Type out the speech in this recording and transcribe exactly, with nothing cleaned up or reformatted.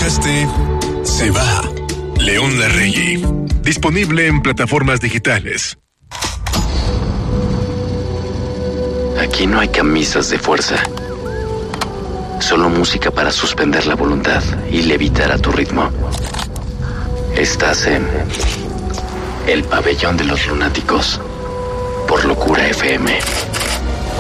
escuchaste Se Va, León Larregui. Disponible en plataformas digitales. Aquí no hay camisas de fuerza. Solo música para suspender la voluntad y levitar a tu ritmo. Estás en El Pabellón de los Lunáticos por Locura F M.